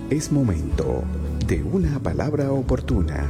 Es momento de una palabra oportuna.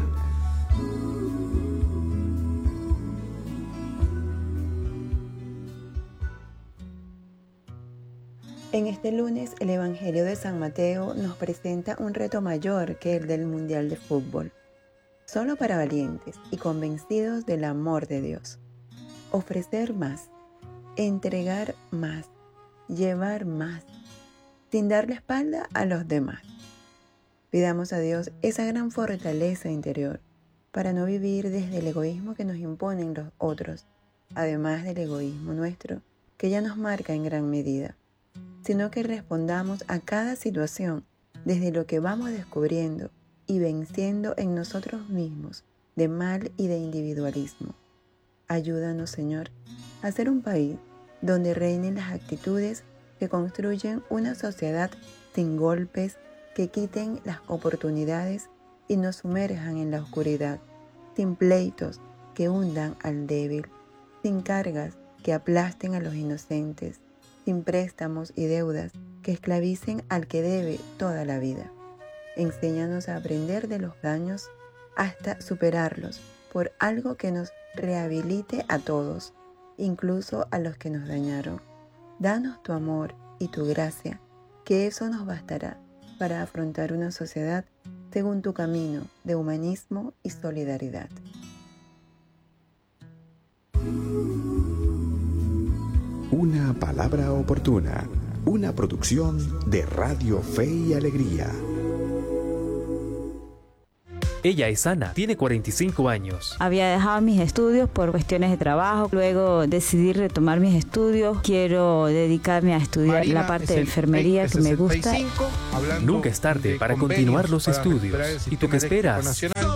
En este lunes, el Evangelio de San Mateo nos presenta un reto mayor que el del Mundial de Fútbol, solo para valientes y convencidos del amor de Dios. Ofrecer más, entregar más, llevar más, sin dar la espalda a los demás. Pidamos a Dios esa gran fortaleza interior para no vivir desde el egoísmo que nos imponen los otros, además del egoísmo nuestro que ya nos marca en gran medida, sino que respondamos a cada situación desde lo que vamos descubriendo y venciendo en nosotros mismos de mal y de individualismo. Ayúdanos, Señor, a ser un país donde reinen las actitudes que construyen una sociedad sin golpes, que quiten las oportunidades y nos sumerjan en la oscuridad, sin pleitos que hundan al débil, sin cargas que aplasten a los inocentes, sin préstamos y deudas que esclavicen al que debe toda la vida. Enséñanos a aprender de los daños hasta superarlos por algo que nos rehabilite a todos, incluso a los que nos dañaron. Danos tu amor y tu gracia, que eso nos bastará para afrontar una sociedad según tu camino de humanismo y solidaridad. Una palabra oportuna, una producción de Radio Fe y Alegría. Ella es Ana, tiene 45 años. Había dejado mis estudios por cuestiones de trabajo, luego decidí retomar mis estudios. Quiero dedicarme a estudiar la parte de enfermería que me gusta. Nunca es tarde para continuar los estudios. ¿Y tú qué esperas?